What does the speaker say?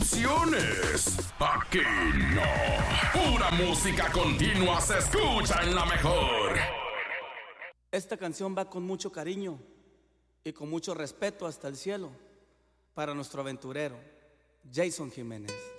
interrupciones. Aquí no. Pura música continua se escucha en la mejor. Esta canción va con mucho cariño y con mucho respeto hasta el cielo para nuestro aventurero, Jason Jiménez.